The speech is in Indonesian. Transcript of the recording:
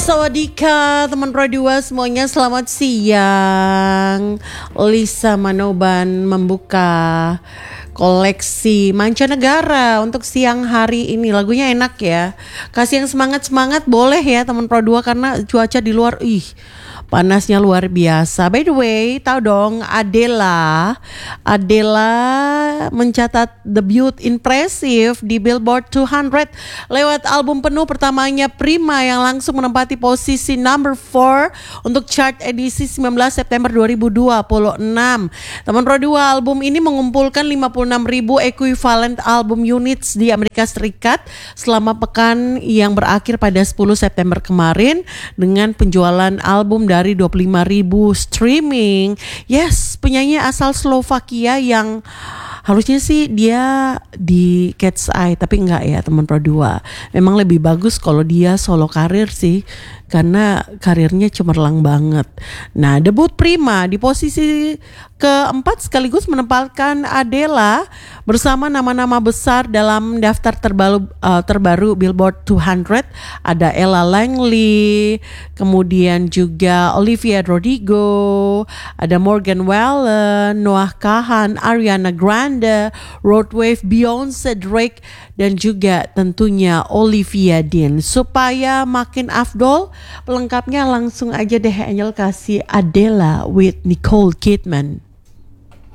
Sawadika teman Pro 2 semuanya, selamat siang. Lisa Manoban membuka koleksi mancanegara untuk siang hari ini. Lagunya enak ya. Kasih yang semangat-semangat boleh ya teman Pro 2 karena cuaca di luar panasnya luar biasa. By the way, tahu dong Adele mencatat debut impresif di Billboard 200 lewat album penuh pertamanya Prima yang langsung menempati posisi number 4 untuk chart edisi 19 September 2026. Teman Pro 2, album ini mengumpulkan 56.000 equivalent album units di Amerika Serikat selama pekan yang berakhir pada 10 September kemarin dengan penjualan album dari 25.000 streaming. Yes, penyanyi asal Slovakia yang harusnya sih dia di Cat's Eye, tapi enggak ya teman Pro 2. Memang lebih bagus kalau dia solo karir sih, karena karirnya cemerlang banget. Nah, debut Prima di posisi keempat sekaligus menempatkan Adele bersama nama-nama besar dalam daftar terbaru Billboard 200. Ada Ella Langley, kemudian juga Olivia Rodrigo, ada Morgan Wallen, Noah Kahan, Ariana Grande, Roadwave, Beyonce, Drake, dan juga tentunya Olivia Dean. Supaya makin afdol, pelengkapnya langsung aja deh Angel kasih Adele with Nicole Kidman.